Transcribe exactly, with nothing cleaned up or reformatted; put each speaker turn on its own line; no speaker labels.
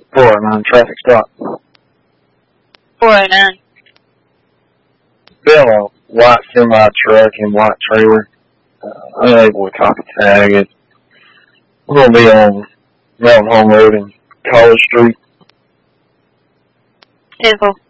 four oh nine traffic stop.
four oh nine.
Been a white semi truck and white trailer. Uh, unable to copy tag it. We're going to be on Mountain Home Road and College Street.
ten four.